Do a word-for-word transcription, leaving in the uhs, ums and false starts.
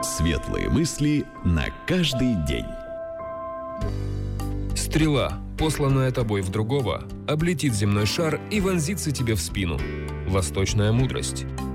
Светлые мысли на каждый день. Стрела, посланная тобой в другого, облетит земной шар и вонзится тебе в спину. Восточная мудрость.